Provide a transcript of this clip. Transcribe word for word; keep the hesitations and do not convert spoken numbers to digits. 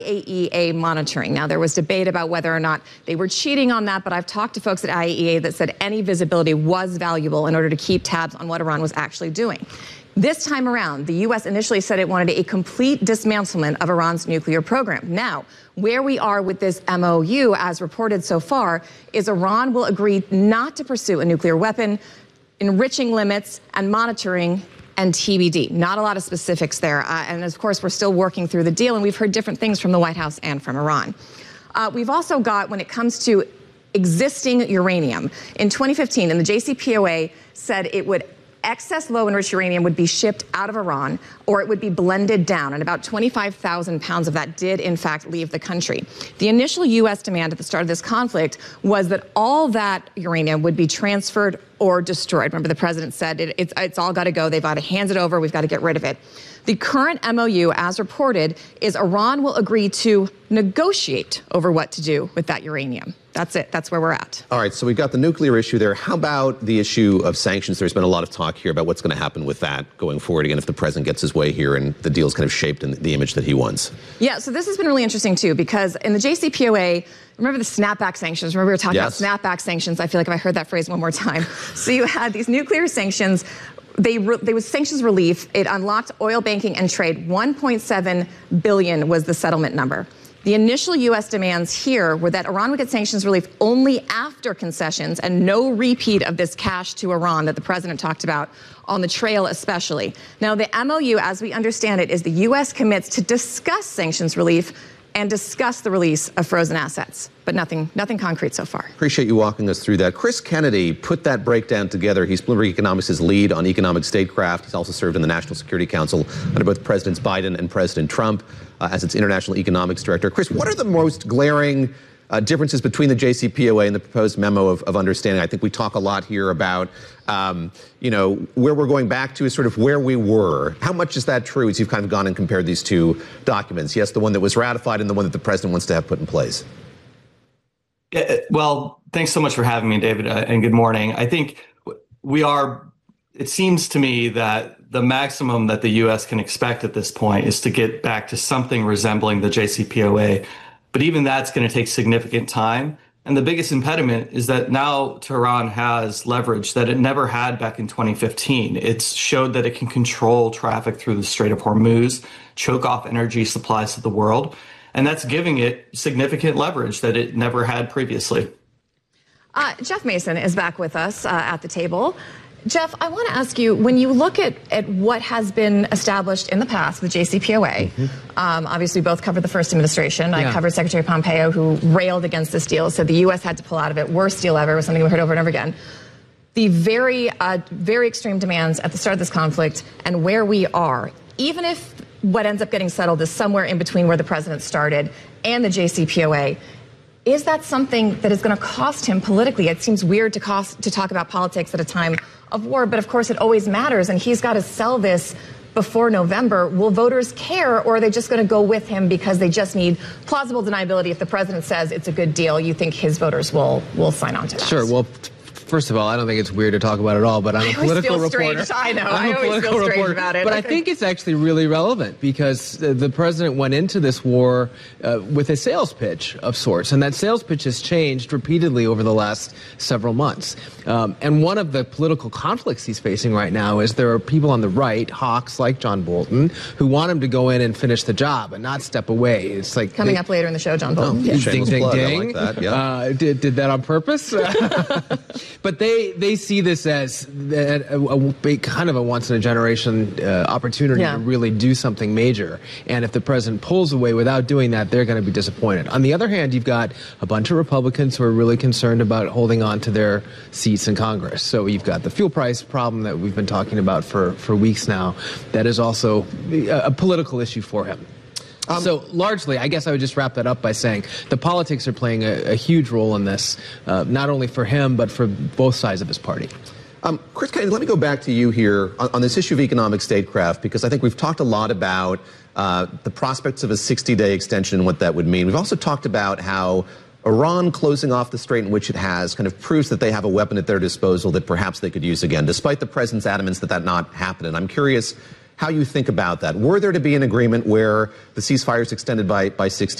I A E A monitoring. Now, there was debate about whether or not they were cheating on that, but I've talked to folks at I A E A that said any visibility was valuable in order to keep tabs on what Iran was actually doing. This time around, the U S initially said it wanted a complete dismantlement of Iran's nuclear program. Now, where we are with this M O U, as reported so far, is Iran will agree not to pursue a nuclear weapon, enriching limits, and monitoring and T B D. Not a lot of specifics there. Uh, and of course, we're still working through the deal, and we've heard different things from the White House and from Iran. Uh, we've also got, when it comes to existing uranium, in twenty fifteen, and the J C P O A said it would excess low-enriched uranium would be shipped out of Iran, or it would be blended down, and about twenty-five thousand pounds of that did, in fact, leave the country. The initial U S demand at the start of this conflict was that all that uranium would be transferred or destroyed. Remember, the president said it, it's, it's all got to go. They've got to hand it over. We've got to get rid of it. The current M O U, as reported, is Iran will agree to negotiate over what to do with that uranium. That's it. That's where we're at. All right. So we've got the nuclear issue there. How about the issue of sanctions? There's been a lot of talk here about what's going to happen with that going forward, again, if the president gets his way here and the deal's kind of shaped in the image that he wants. Yeah. So this has been really interesting, too, because in the J C P O A, remember the snapback sanctions? Remember we were talking yes. about snapback sanctions? I feel like if I heard that phrase one more time. So you had these nuclear sanctions. They re- there was sanctions relief. It unlocked oil banking and trade. one point seven billion was the settlement number. The initial U S demands here were that Iran would get sanctions relief only after concessions and no repeat of this cash to Iran that the president talked about on the trail especially. Now, the M O U, as we understand it, is the U S commits to discuss sanctions relief and discuss the release of frozen assets, but nothing nothing concrete so far. Appreciate you walking us through that. Chris Kennedy put that breakdown together. He's Bloomberg Economics' lead on economic statecraft. He's also served in the National Security Council under both Presidents Biden and President Trump uh, as its international economics director. Chris, what are the most glaring uh, differences between the J C P O A and the proposed memo of, of understanding? I think we talk a lot here about, um, you know, where we're going back to is sort of where we were. How much is that true as you've kind of gone and compared these two documents? Yes, the one that was ratified and the one that the president wants to have put in place. Yeah, well, thanks so much for having me, David, uh, and good morning. I think we are, it seems to me that the maximum that the U S can expect at this point is to get back to something resembling the J C P O A. But even that's going to take significant time. And the biggest impediment is that now Tehran has leverage that it never had back in twenty fifteen. It's showed that it can control traffic through the Strait of Hormuz, choke off energy supplies to the world. And that's giving it significant leverage that it never had previously. Uh, Jeff Mason is back with us uh, at the table. Jeff, I want to ask you, when you look at, at what has been established in the past with J C P O A, mm-hmm. um, obviously both covered the first administration. Yeah. I covered Secretary Pompeo, who railed against this deal, said the U S had to pull out of it. Worst deal ever, was something we heard over and over again. The very, uh, very extreme demands at the start of this conflict and where we are, even if what ends up getting settled is somewhere in between where the president started and the J C P O A, is that something that is going to cost him politically? It seems weird to cost to talk about politics at a time of war, but of course it always matters, and he's got to sell this before November. Will voters care, or are they just going to go with him because they just need plausible deniability? If the president says it's a good deal, you think his voters will will sign on to that? Sure. Well, first of all, I don't think it's weird to talk about it all, but I'm a political feel reporter. Strange. I know. I'm I always feel strange reporter, about it. But I think it's actually really relevant because the president went into this war uh, with a sales pitch of sorts, and that sales pitch has changed repeatedly over the last several months. Um, and one of the political conflicts he's facing right now is there are people on the right, hawks like John Bolton, who want him to go in and finish the job and not step away. It's like coming they, up later in the show, John Bolton. Oh, yes. Ding, ding, plug. ding. I like that. Yeah. Uh, did, did that on purpose? But they they see this as a, a, a kind of a once-in-a-generation uh, opportunity yeah. to really do something major. And if the president pulls away without doing that, they're going to be disappointed. On the other hand, you've got a bunch of Republicans who are really concerned about holding on to their seats in Congress. So you've got the fuel price problem that we've been talking about for, for weeks now. That is also a, a political issue for him. Um, so largely, I guess I would just wrap that up by saying the politics are playing a, a huge role in this, uh, not only for him, but for both sides of his party. Um, Chris Kennedy, let me go back to you here on, on this issue of economic statecraft, because I think we've talked a lot about uh, the prospects of a sixty-day extension and what that would mean. We've also talked about how Iran closing off the strait in which it has kind of proves that they have a weapon at their disposal that perhaps they could use again, despite the president's adamance that that not happen. And I'm curious how you think about that. Were there to be an agreement where the ceasefire is extended by, by sixty